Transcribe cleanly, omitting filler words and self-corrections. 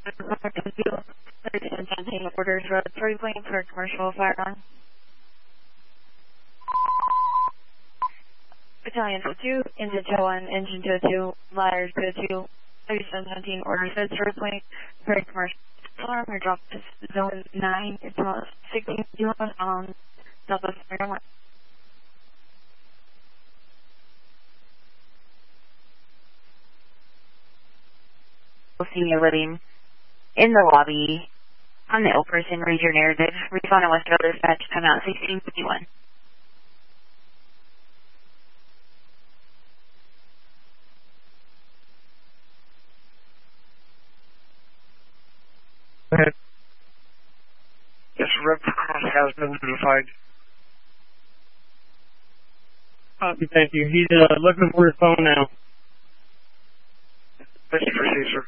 Orders for 3 plane for commercial firearm. Battalion 2, Engine 2-1, Engine 2-2, Liars 2-2, 3717, orders for 3 plane for commercial firearm. We dropped to zone 9, it's about 16 kilos on Southwest Airline. Senior living in the lobby. I'm the ill person. Read your narrative. Refund on West Rail Dispatch. Come out 1651. Go ahead. Yes, Rep Cross has been notified. Thank you. He's looking for his phone now. Thank you for seeing, sir.